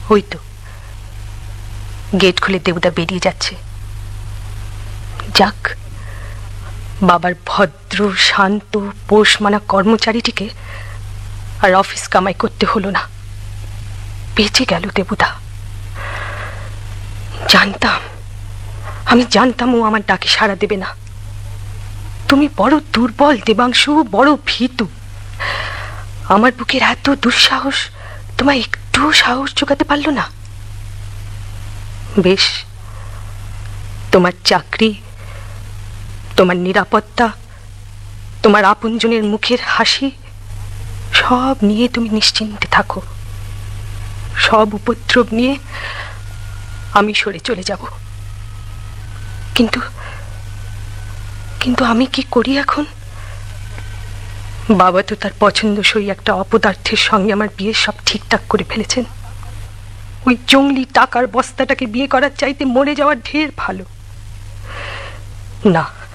ওই তো গেট খুলে দেবুদা বেরিয়ে যাচ্ছে। যাক, বাবার ভদ্র শান্ত পোষ মানা কর্মচারীটিকে আর অফিস কামাই করতে হলো না। বেঁচে গেল দেবুদা। আমি জানতাম ও আমার ডাকে সাড়া দেবে না। তুমি বড় দুর্বল দেবাংশু, বড় ভীতু। আমার বুকের এত দুঃসাহস তোমায় একটু সাহস জোগাতে পারলো না। বেশ, তোমার চাকরি, তোমার নিরাপত্তা, তোমার আপনজনের মুখের হাসি সব নিয়ে তুমি নিশ্চিন্তে থাকো। সব উপদ্রব নিয়ে আমি সরে চলে যাব। কিন্তু কিন্তু আমি কি করি এখন? বাবা তো তার পছন্দসই একটা অপদার্থের সঙ্গে আমার বিয়ে সব ঠিকঠাক করে ফেলেছেন। ওই জঙ্গলি টাকার বস্তাটাকে বিয়ে করার চাইতে মরে যাওয়ার ঢের ভালো। না,